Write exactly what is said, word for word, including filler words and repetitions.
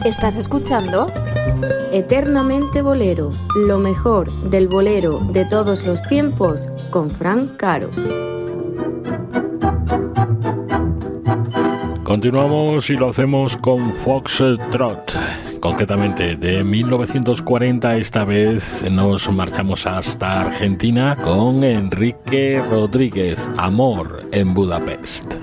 ¿Estás escuchando? Eternamente Bolero, lo mejor del bolero de todos los tiempos, con Fran Caro. Continuamos y lo hacemos con Foxtrot, concretamente de mil novecientos cuarenta. Esta vez nos marchamos hasta Argentina con Enrique Rodríguez, Amor en Budapest.